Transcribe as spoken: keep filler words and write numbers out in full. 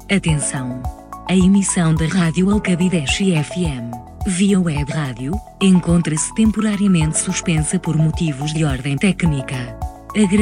Atenção! A emissão da Rádio Alcabideche F M, via web rádio, encontra-se temporariamente suspensa por motivos de ordem técnica. Agra